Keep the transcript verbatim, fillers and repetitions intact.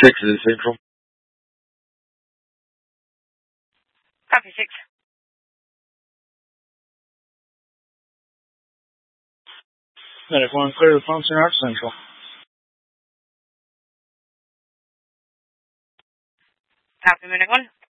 Six is Central. Copy six. Medic one, clear the function out Central. Copy, Medic one.